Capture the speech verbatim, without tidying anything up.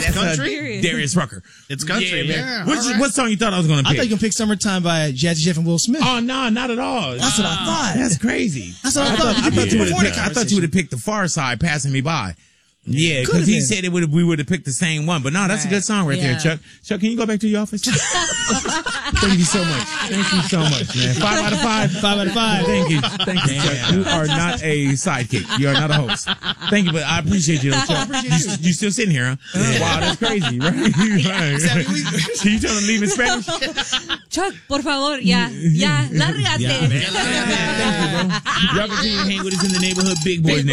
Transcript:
That's country? Uh, Darius Rucker. It's country. Yeah, yeah. What, right. what song you thought I was going to pick? I thought you were going to pick Summertime by Jazzy Jeff and Will Smith. Oh, no, not at all. That's what I thought. That's crazy. That's what I, I thought. thought, I thought, you, would have picked, I thought you would have picked. picked the Far Side, Passing Me By. Yeah, Could've because he been. said it would we would have picked the same one. But no, that's Right. a good song right Yeah. there, Chuck. Chuck, can you go back to your office? Thank you so much. Thank you so much, man. Five out of five. Five out of five. Thank you. Thank you, Chuck. You are not a sidekick. You are not a host. Thank you, but I appreciate you, Chuck. You, you still sitting here, huh? Wow, that's crazy, right? right. So you trying to leave in Spanish? Chuck, por favor, ya, ya, lárgate. Thank you, bro. Y'all continue to hang with us in the neighborhood, Big Boys.